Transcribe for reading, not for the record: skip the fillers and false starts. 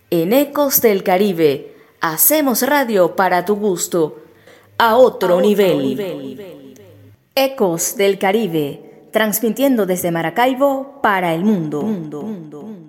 En Ecos del Caribe, hacemos radio para tu gusto, a otro nivel. Ecos del Caribe, transmitiendo desde Maracaibo para el mundo.